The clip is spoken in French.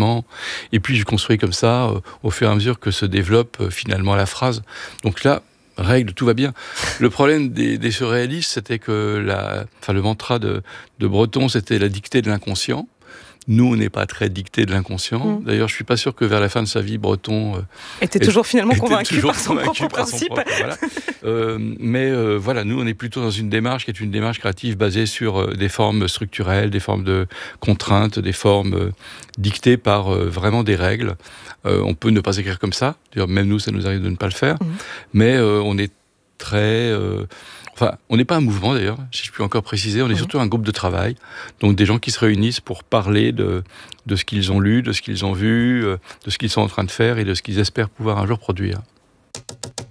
vraiment. Et puis je construis comme ça, au fur et à mesure que se développe finalement la phrase. Donc là, règle, tout va bien. Le problème des surréalistes, c'était que le mantra de Breton, c'était la dictée de l'inconscient. Nous, on n'est pas très dicté de l'inconscient. D'ailleurs, je suis pas sûr que vers la fin de sa vie, Breton était toujours finalement convaincu par son convaincu propre principe. Voilà. Voilà, nous, on est plutôt dans une démarche qui est une démarche créative basée sur des formes structurelles, des formes de contraintes, des formes dictées par vraiment des règles. On peut ne pas écrire comme ça. D'ailleurs, même nous, ça nous arrive de ne pas le faire. Mais on est très... on n'est pas un mouvement d'ailleurs, si je puis encore préciser, on est surtout un groupe de travail, donc des gens qui se réunissent pour parler de ce qu'ils ont lu, de ce qu'ils ont vu, de ce qu'ils sont en train de faire et de ce qu'ils espèrent pouvoir un jour produire.